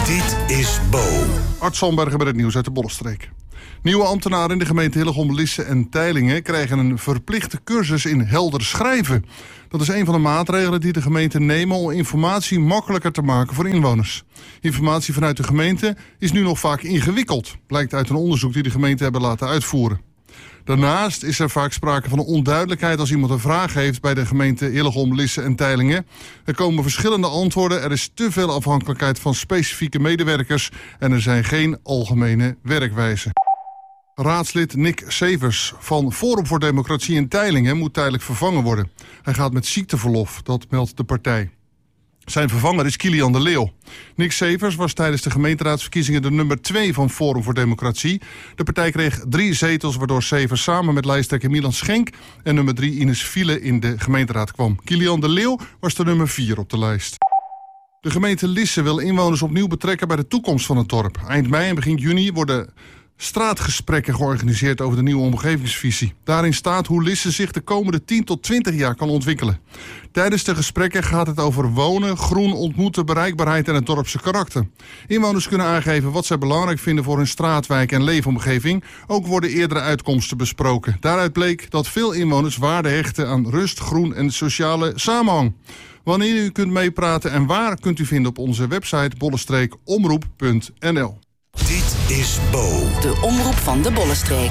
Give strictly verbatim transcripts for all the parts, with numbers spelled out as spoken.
Dit is Bo. Art Zandbergen met het nieuws uit de Bollenstreek. Nieuwe ambtenaren in de gemeente Hillegom, Lisse en Teylingen krijgen een verplichte cursus in helder schrijven. Dat is een van de maatregelen die de gemeenten nemen om informatie makkelijker te maken voor inwoners. Informatie vanuit de gemeente is nu nog vaak ingewikkeld, blijkt uit een onderzoek die de gemeenten hebben laten uitvoeren. Daarnaast is er vaak sprake van een onduidelijkheid als iemand een vraag heeft bij de gemeente Hillegom, Lisse en Teylingen. Er komen verschillende antwoorden, er is te veel afhankelijkheid van specifieke medewerkers en er zijn geen algemene werkwijzen. Raadslid Nick Severs van Forum voor Democratie in Teylingen moet tijdelijk vervangen worden. Hij gaat met ziekteverlof, dat meldt de partij. Zijn vervanger is Kilian de Leeuw. Nick Severs was tijdens de gemeenteraadsverkiezingen de nummer twee van Forum voor Democratie. De partij kreeg drie zetels, waardoor Severs samen met lijsttrekker Milan Schenk en nummer drie Ines Fiele in de gemeenteraad kwam. Kilian de Leeuw was de nummer vier op de lijst. De gemeente Lisse wil inwoners opnieuw betrekken bij de toekomst van het dorp. Eind mei en begin juni worden straatgesprekken georganiseerd over de nieuwe omgevingsvisie. Daarin staat hoe Lisse zich de komende tien tot twintig jaar kan ontwikkelen. Tijdens de gesprekken gaat het over wonen, groen, ontmoeten, bereikbaarheid en het dorpse karakter. Inwoners kunnen aangeven wat zij belangrijk vinden voor hun straatwijk en leefomgeving. Ook worden eerdere uitkomsten besproken. Daaruit bleek dat veel inwoners waarde hechten aan rust, groen en sociale samenhang. Wanneer u kunt meepraten en waar kunt u vinden op onze website bolle omroep punt n l. Dit is Bo. De omroep van de Bollenstreek.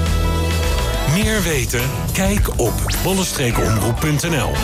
Meer weten? Kijk op bolle omroep punt n l.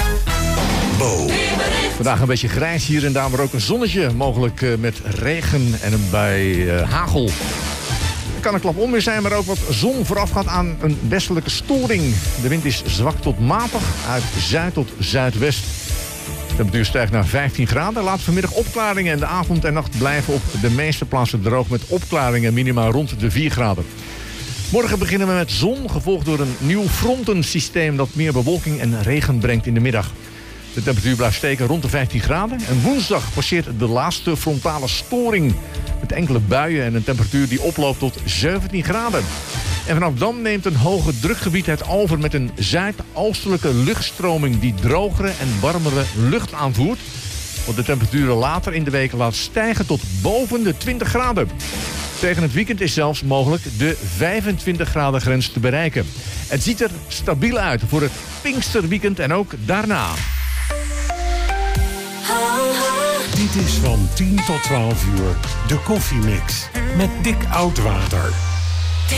Bo. Vandaag een beetje grijs hier en daar, maar ook een zonnetje. Mogelijk uh, met regen en een bij uh, hagel. Er kan een klap onweer zijn, maar ook wat zon voorafgaat aan een westelijke storing. De wind is zwak tot matig, uit zuid tot zuidwest. De temperatuur stijgt naar vijftien graden. Laat vanmiddag opklaringen en de avond en nacht blijven op de meeste plaatsen droog met opklaringen minimaal rond de vier graden. Morgen beginnen we met zon, gevolgd door een nieuw frontensysteem dat meer bewolking en regen brengt in de middag. De temperatuur blijft steken rond de vijftien graden. En woensdag passeert de laatste frontale storing met enkele buien en een temperatuur die oploopt tot zeventien graden. En vanaf dan neemt een hoge drukgebied het over met een zuidoostelijke luchtstroming die drogere en warmere lucht aanvoert. Wat de temperaturen later in de week laat stijgen tot boven de twintig graden. Tegen het weekend is zelfs mogelijk de vijfentwintig graden grens te bereiken. Het ziet er stabiel uit voor het Pinksterweekend en ook daarna. Dit is van tien tot twaalf uur de Koffiemix met Dick Oudwater.